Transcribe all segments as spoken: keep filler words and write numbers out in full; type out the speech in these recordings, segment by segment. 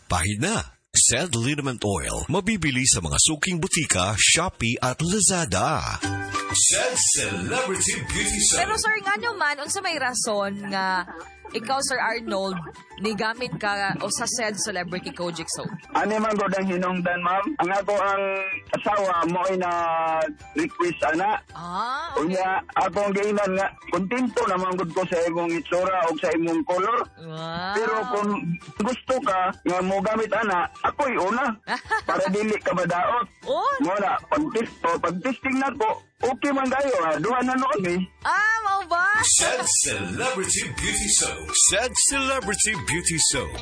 Pahid na. Sed Liniment Oil, mabibili sa mga suking butika, Shopee at Lazada. Sed Celebrity Beauty Soap. Pero sir, nga nyo man, unsa may rason nga ikaw, Sir Arnold, nigamit ka o sa said Celebrity Kojic Soap? Ano man ko dang hinungdan, ma'am? Ang ako ang asawa mo ay na request, ana. Ah, okay. Unya, ako ang gainan nga, kontento naman gud ko sa imong itsura o sa imong color. Wow. Pero kung gusto ka nga mo gamit, ana, ako'y una. Para dili ka madaot. Oh? Muna, pag-test, pag-testing na ko, okay man kayo, ha? Duha na noon, eh. Ah, mau ba? Sed Celebrity Beauty Soap. Sed Celebrity Beauty Soap.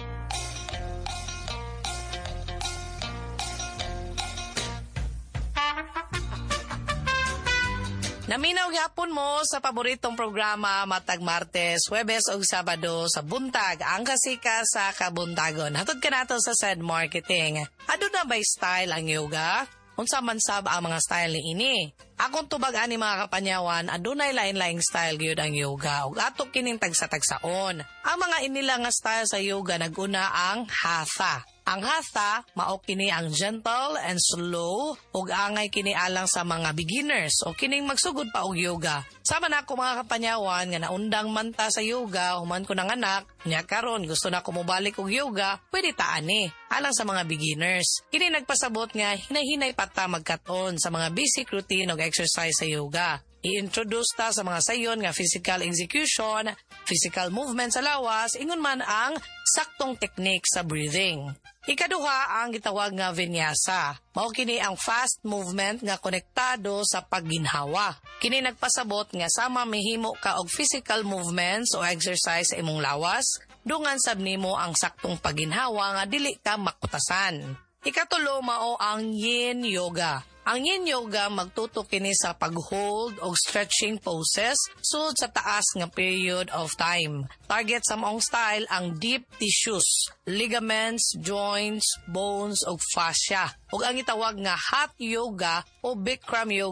Naminaw gyapon mo sa paboritong programa matag Martes, Huwebes ug Sabado sa buntag ang kasika sa kabuntagon. Hatod ka nato sa said marketing. Aduna bay style ang yoga? Unsa man sab ang mga style ni ini? Akong tubag ani mga kapanyawan, adunay lain-laing style gyud ang yoga ug ato kining tagsa-tagsaon. Ang mga inila nga style sa yoga naguna ang hatha. Ang hatha, mao kini ang gentle and slow ug angay kini alang sa mga beginners o kining magsugod pa og yoga. Sama na ako mga kapanyawan nga naundang man ta sa yoga, human ko ng anak, nya karon gusto na ko mobalik og yoga, pwede ta ani alang sa mga beginners. Kini nagpasabot nga hinay-hinay pa ta magkaton sa mga basic routine og exercise sa yoga. I-introduce ta sa mga sayon nga physical execution, physical movement sa lawas, ingon man ang saktong technique sa breathing. Ikaduha ang gitawag nga vinyasa. Mao kini ang fast movement nga konektado sa pagginhawa. Kini nagpasabot nga sama mihimo ka og physical movements o exercise sa imong lawas, dungan sab nimo ang saktong pagginhawa nga dili ka makutasan. Ikatulo mao ang yin yoga. Ang yin yoga magtutok kini sa pag-hold o stretching poses sud sa taas nga period of time. Target sa maong style ang deep tissues, ligaments, joints, bones o fascia. Ug ang itawag nga hot yoga o Bikram yoga